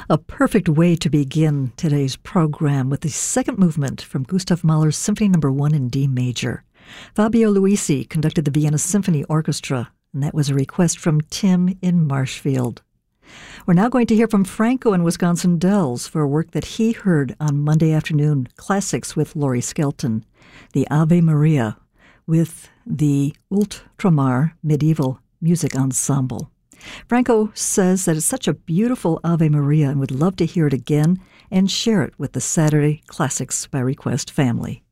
A perfect way to begin today's program with the second movement from Gustav Mahler's Symphony No. 1 in D major. Fabio Luisi conducted the Vienna Symphony Orchestra, and that was a request from Tim in Marshfield. We're now going to hear from Franco in Wisconsin Dells for a work that he heard on Monday afternoon, Classics with Laurie Skelton, the Ave Maria with the Ultramar Medieval Music Ensemble. Franco says that it's such a beautiful Ave Maria and would love to hear it again and share it with the Saturday Classics by Request family.